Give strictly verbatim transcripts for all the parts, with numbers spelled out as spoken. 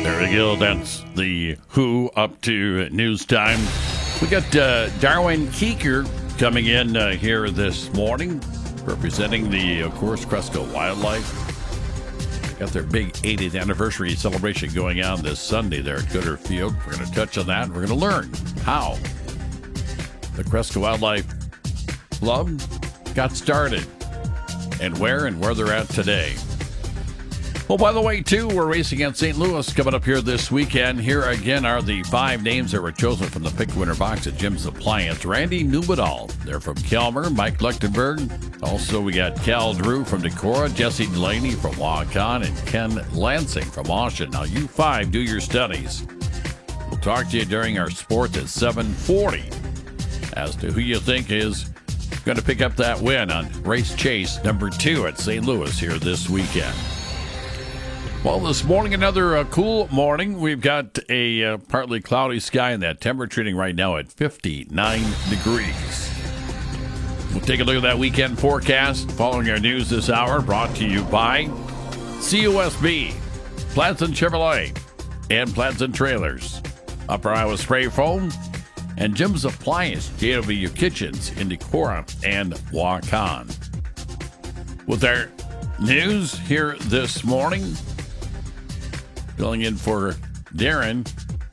There we go. That's the Who up to news time. We got uh, Darwin Keeker coming in uh, here this morning, representing the, of course, Cresco Wildlife. Got their big eightieth anniversary celebration going on this Sunday there at Gooder Field. We're going to touch on that. We're going to learn how the Cresco Wildlife Club got started and where and where they're at today. Well, by the way, too, we're racing at Saint Louis coming up here this weekend. Here again are the five names that were chosen from the Pick Winner box at Jim's Appliance. Randy Newbadal, they're from Kelmer. Mike Lechtenberg. Also, we got Cal Drew from Decorah, Jesse Delaney from Waukon, and Ken Lansing from Austin. Now, you five, do your studies. We'll talk to you during our sports at seven forty as to who you think is going to pick up that win on Race Chase number two at Saint Louis here this weekend. Well, this morning, another uh, cool morning. We've got a uh, partly cloudy sky and that temperature reading right now at fifty-nine degrees. We'll take a look at that weekend forecast following our news this hour, brought to you by C U S B, Platson Chevrolet, and Platson Trailers, Upper Iowa Spray Foam, and Jim's Appliance, J W Kitchens in Decorah and Waukon. With our news here this morning, filling in for Darren,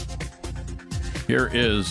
here is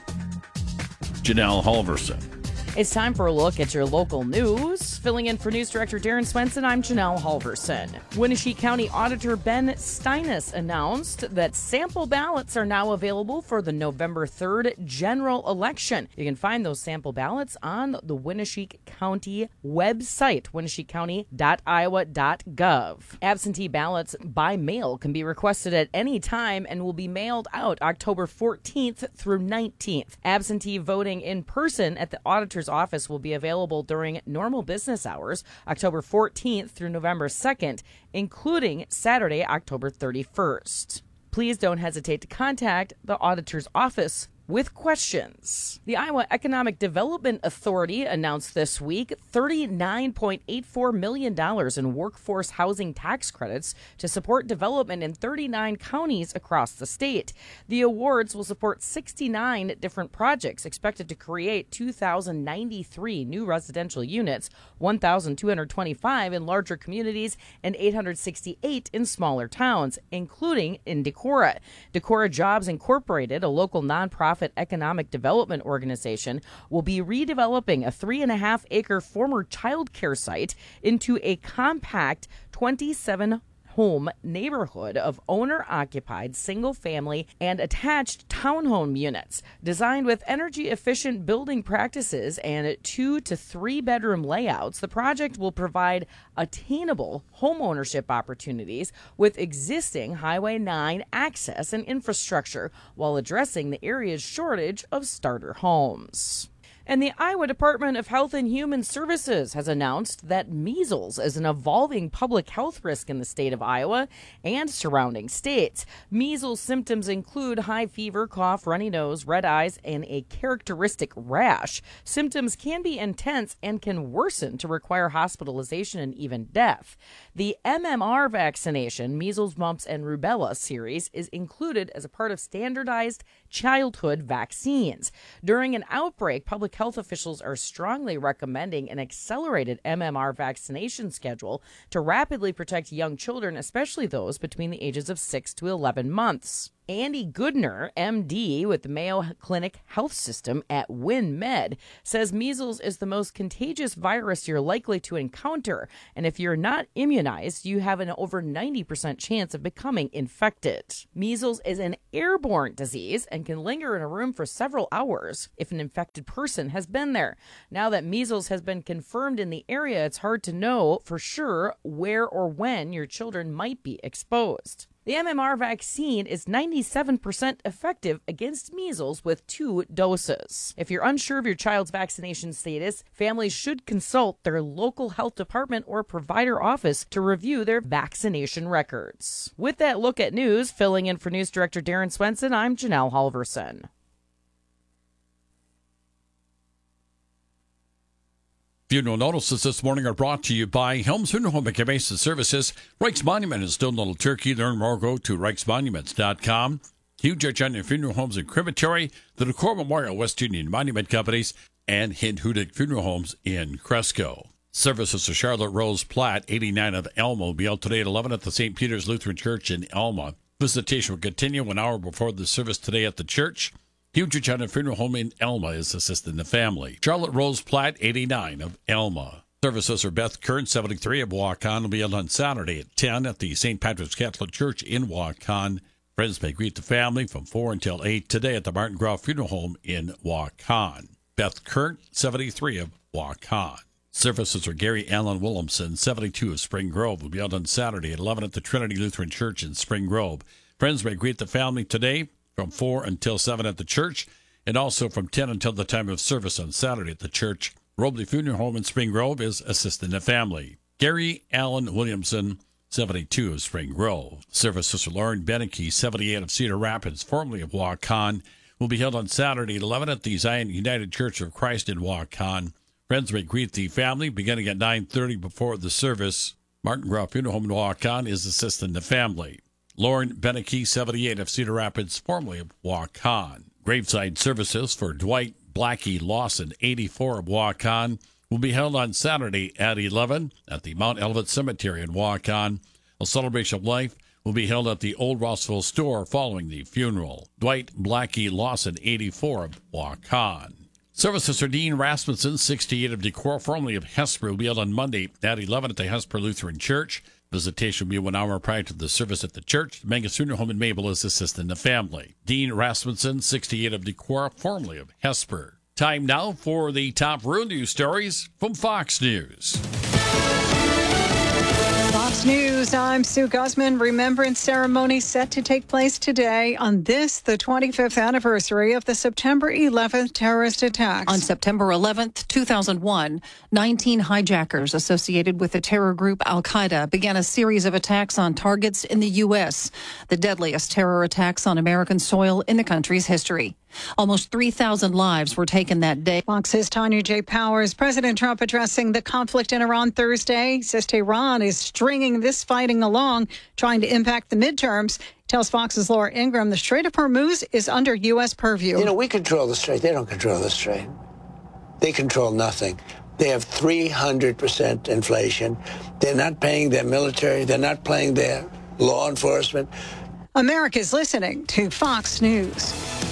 Janelle Halverson. It's time for a look at your local news. Filling in for News Director Darren Swenson, I'm Janelle Halverson. Winneshiek County Auditor Ben Steinis announced that sample ballots are now available for the November third general election. You can find those sample ballots on the Winneshiek County website, winneshiek county dot iowa dot gov. Absentee ballots by mail can be requested at any time and will be mailed out October fourteenth through nineteenth. Absentee voting in person at the auditor's office will be available during normal business hours, October fourteenth through November second, including Saturday, October thirty-first. Please don't hesitate to contact the auditor's office with questions. The Iowa Economic Development Authority announced this week thirty-nine point eight four million dollars in workforce housing tax credits to support development in thirty-nine counties across the state. The awards will support sixty-nine different projects expected to create two thousand ninety-three new residential units, one thousand two hundred twenty-five in larger communities, and eight hundred sixty-eight in smaller towns, including in Decorah. Decorah Jobs Incorporated, a local nonprofit economic development organization, will be redeveloping a three and a half acre former child care site into a compact twenty-seven home neighborhood of owner-occupied single-family and attached townhome units. Designed with energy-efficient building practices and two to three bedroom layouts, the project will provide attainable homeownership opportunities with existing Highway nine access and infrastructure while addressing the area's shortage of starter homes. And the Iowa Department of Health and Human Services has announced that measles is an evolving public health risk in the state of Iowa and surrounding states. Measles symptoms include high fever, cough, runny nose, red eyes, and a characteristic rash. Symptoms can be intense and can worsen to require hospitalization and even death. The M M R vaccination, measles, mumps, and rubella series, is included as a part of standardized childhood vaccines. During an outbreak, public health officials are strongly recommending an accelerated M M R vaccination schedule to rapidly protect young children, especially those between the ages of six to eleven months. Andy Goodner, M D with the Mayo Clinic Health System at WinMed, says measles is the most contagious virus you're likely to encounter, and if you're not immunized, you have an over ninety percent chance of becoming infected. Measles is an airborne disease and can linger in a room for several hours if an infected person has been there. Now that measles has been confirmed in the area, it's hard to know for sure where or when your children might be exposed. The M M R vaccine is ninety-seven percent effective against measles with two doses. If you're unsure of your child's vaccination status, families should consult their local health department or provider office to review their vaccination records. With that look at news, filling in for News Director Darren Swenson, I'm Janelle Halverson. Funeral notices this morning are brought to you by Helms Funeral Home and Cremation Services. Reich's Monument in Stone Little Turkey. Learn more, go to reichs monuments dot com. Hugh Judge Onion Funeral Homes and Crematory, the Decor Memorial West Union Monument Companies, and Hinhudik Funeral Homes in Cresco. Services to Charlotte Rose Platt, eighty-nine of Elma, will be held today at eleven at the Saint Peter's Lutheran Church in Elma. Visitation will continue one hour before the service today at the church. Hugh Judge Onion Funeral Home in Elma is assisting the family. Charlotte Rose Platt, eighty-nine of Elma. Services for Beth Kern, seventy-three of Waukon, will be held on Saturday at ten at the Saint Patrick's Catholic Church in Waukon. Friends may greet the family from four until eight today at the Martin Groff Funeral Home in Waukon. Beth Kern, seventy-three of Waukon. Services for Gary Allen Williamson, seventy-two of Spring Grove, will be held on Saturday at eleven at the Trinity Lutheran Church in Spring Grove. Friends may greet the family today from four until seven at the church, and also from ten until the time of service on Saturday at the church. Robley Funeral Home in Spring Grove is assisting the family. Gary Allen Williamson, seventy-two of Spring Grove. Services for Lauren Beneke, seventy-eight of Cedar Rapids, formerly of Waukon, will be held on Saturday at eleven at the Zion United Church of Christ in Waukon. Friends may greet the family beginning at nine thirty before the service. Martin Groff Funeral Home in Waukon is assisting the family. Lauren Beneke, seventy-eight of Cedar Rapids, formerly of Waukon. Graveside services for Dwight Blackie Lawson, eighty-four of Waukon, will be held on Saturday at eleven at the Mount Olivet Cemetery in Waukon. A celebration of life will be held at the Old Rossville store following the funeral. Dwight Blackie Lawson, eighty-four of Waukon. Services for Dean Rasmussen, sixty-eight of Decor, formerly of Hesper, will be held on Monday at eleven at the Hesper Lutheran Church. Visitation will be one hour prior to the service at the church. The Mangus Funeral Home in Mabel is assisting the family. Dean Rasmussen, sixty-eight of Decor, formerly of Hesper. Time now for the top rural news stories from Fox News. Fox News, I'm Sue Guzman. Remembrance ceremony set to take place today on this, the twenty-fifth anniversary of the September eleventh terrorist attacks. On September eleventh, two thousand one, nineteen hijackers associated with the terror group Al-Qaeda began a series of attacks on targets in the U S, the deadliest terror attacks on American soil in the country's history. Almost three thousand lives were taken that day. Fox's Tanya J. Powers. President Trump addressing the conflict in Iran Thursday says Tehran is stringing this fighting along, trying to impact the midterms. Tells Fox's Laura Ingraham the Strait of Hormuz is under U S purview. You know, we control the Strait. They don't control the Strait. They control nothing. They have three hundred percent inflation. They're not paying their military. They're not paying their law enforcement. America's listening to Fox News.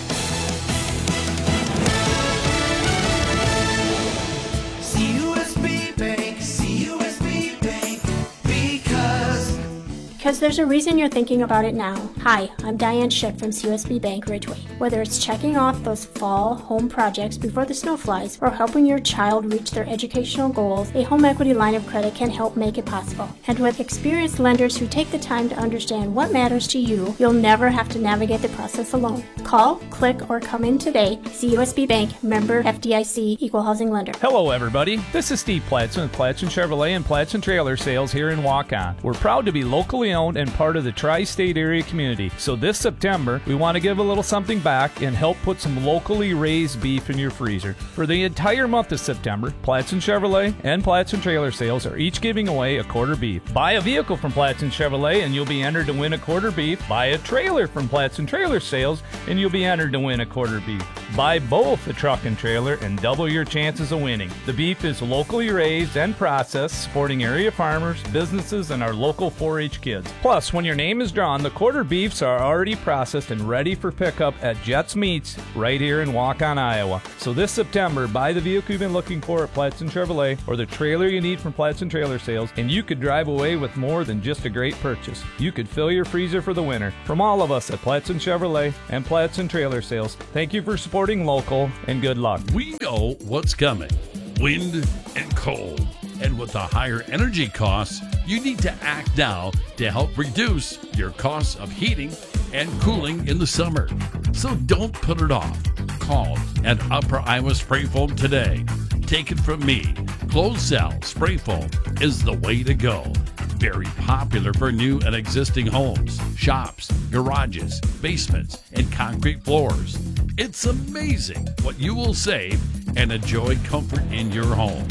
Because there's a reason you're thinking about it now. Hi, I'm Diane Schick from C U S B Bank Ridgeway. Whether it's checking off those fall home projects before the snow flies or helping your child reach their educational goals, a home equity line of credit can help make it possible. And with experienced lenders who take the time to understand what matters to you, you'll never have to navigate the process alone. Call, click, or come in today. C U S B Bank, member F D I C, Equal Housing Lender. Hello, everybody. This is Steve Platson with Platson Chevrolet and Platson Trailer Sales here in Waukon. We're proud to be locally owned and part of the tri-state area community. So this September, we want to give a little something back and help put some locally raised beef in your freezer. For the entire month of September, Platson Chevrolet and Platson Trailer Sales are each giving away a quarter beef. Buy a vehicle from Platson Chevrolet and you'll be entered to win a quarter beef. Buy a trailer from Platson Trailer Sales and you'll be entered to win a quarter beef. Buy both a truck and trailer and double your chances of winning. The beef is locally raised and processed, supporting area farmers, businesses, and our local four H kids. Plus, when your name is drawn, the quarter beefs are already processed and ready for pickup at Jets Meats right here in Waukon, Iowa. So this September, buy the vehicle you've been looking for at Platson Chevrolet or the trailer you need from Platson Trailer Sales, and you could drive away with more than just a great purchase. You could fill your freezer for the winter. From all of us at Platson Chevrolet and Platson Trailer Sales, thank you for supporting local and good luck. We know what's coming. Wind and cold. And with the higher energy costs, you need to act now to help reduce your costs of heating and cooling in the summer. So don't put it off. Call at Upper Iowa Spray Foam today. Take it from me. Closed cell spray foam is the way to go. Very popular for new and existing homes, shops, garages, basements, and concrete floors. It's amazing what you will save and enjoy comfort in your home.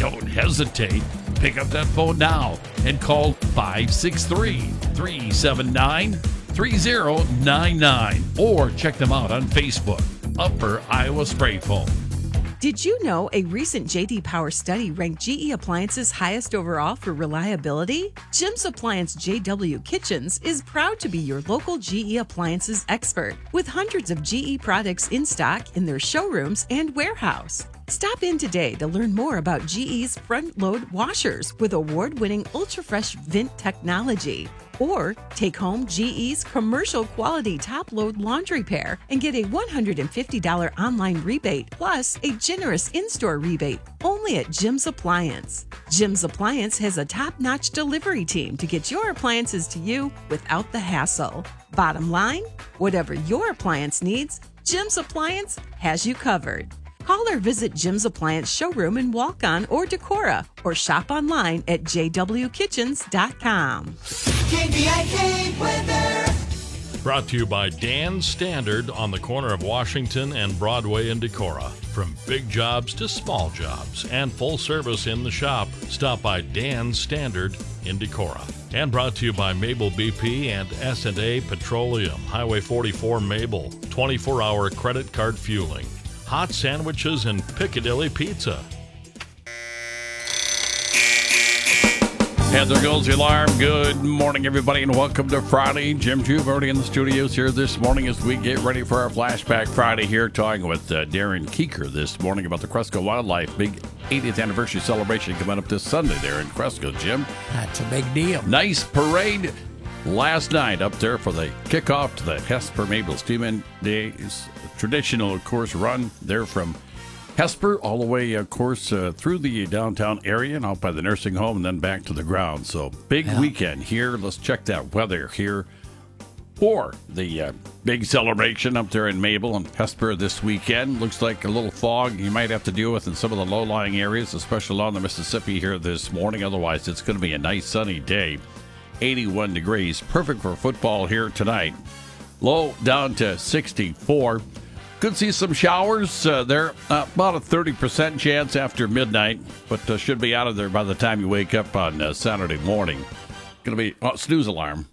Don't hesitate. Pick up that phone now and call five six three, three seven nine, three zero nine nine or check them out on Facebook, Upper Iowa Spray Foam. Did you know a recent J D Power study ranked G E Appliances highest overall for reliability? Jim's Appliance J W Kitchens is proud to be your local G E Appliances expert with hundreds of G E products in stock in their showrooms and warehouse. Stop in today to learn more about G E's front-load washers with award-winning ultra-fresh vent technology. Or take home G E's commercial quality top-load laundry pair and get a one hundred fifty dollars online rebate plus a generous in-store rebate only at Jim's Appliance. Jim's Appliance has a top-notch delivery team to get your appliances to you without the hassle. Bottom line, whatever your appliance needs, Jim's Appliance has you covered. Call or visit Jim's Appliance showroom in Walk-On or Decorah, or shop online at j w kitchens dot com. K B I K weather. Brought to you by Dan's Standard on the corner of Washington and Broadway in Decorah. From big jobs to small jobs and full service in the shop, stop by Dan's Standard in Decorah. And brought to you by Mabel B P and S and A Petroleum, Highway forty-four Mabel, twenty-four hour credit card fueling. Hot sandwiches and Piccadilly pizza. And there goes the alarm. Good morning, everybody, and welcome to Friday. Jim Juve already in the studios here this morning as we get ready for our Flashback Friday here, talking with uh, Darren Keeker this morning about the Cresco Wildlife big eightieth anniversary celebration coming up this Sunday there in Cresco, Jim. That's a big deal. Nice parade last night up there for the kickoff to the Hesper Mabel Steam Days. Traditional, of course, run there from Hesper all the way, of course, uh, through the downtown area and out by the nursing home and then back to the ground. So big yeah. weekend here. Let's check that weather here for the uh, big celebration up there in Mabel and Hesper this weekend. Looks like a little fog you might have to deal with in some of the low-lying areas, especially along the Mississippi here this morning. Otherwise, it's going to be a nice sunny day. eighty-one degrees. Perfect for football here tonight. Low down to sixty-four. Could see some showers uh, there, uh, about a thirty percent chance after midnight, but uh, should be out of there by the time you wake up on uh, Saturday morning. Going to be oh, snooze alarm.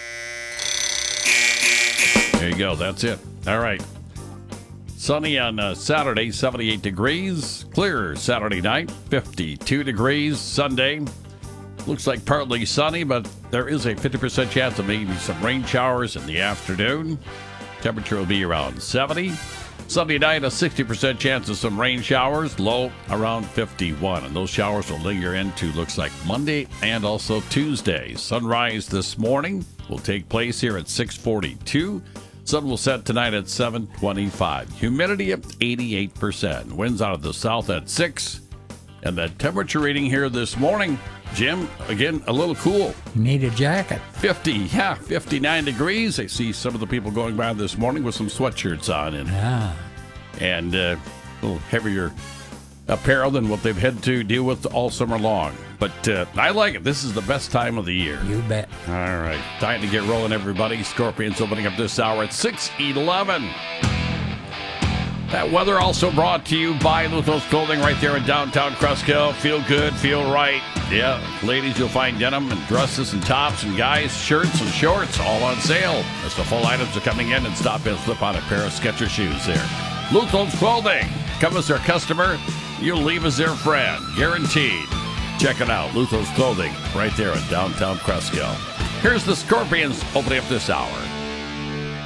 There you go. That's it. All right. Sunny on uh, Saturday, seventy-eight degrees. Clear Saturday night, fifty-two degrees. Sunday, looks like partly sunny, but there is a fifty percent chance of maybe some rain showers in the afternoon. Temperature will be around seventy. Sunday night, a sixty percent chance of some rain showers, low around fifty-one. And those showers will linger into, looks like, Monday and also Tuesday. Sunrise this morning will take place here at six forty-two. Sun will set tonight at seven twenty-five. Humidity at eighty-eight percent. Winds out of the south at six. And the temperature reading here this morning, Jim, again, a little cool. Need a jacket. fifty, yeah, fifty-nine degrees. I see some of the people going by this morning with some sweatshirts on and, yeah. and uh, a little heavier apparel than what they've had to deal with all summer long. But uh, I like it. This is the best time of the year. You bet. All right. Time to get rolling, everybody. Scorpions opening up this hour at six eleven. That weather also brought to you by Luthos Clothing right there in downtown Cresco. Feel good, feel right. Yeah, ladies, you'll find denim and dresses and tops, and guys, shirts and shorts all on sale. As the full items are coming in, and stop and slip on a pair of Skechers shoes there. Luthos Clothing. Come as their customer, you'll leave as their friend. Guaranteed. Check it out, Luthos Clothing, right there in downtown Cresco. Here's the Scorpions opening up this hour.